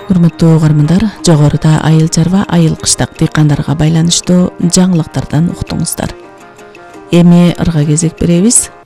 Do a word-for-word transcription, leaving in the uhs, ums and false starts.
Урматтуу угармандар, жогоруда айыл чарба, айыл кыштак дыйкандарга байланыштуу жаңылыктардан уктуңуздар. Эми ырга кезек беребиз.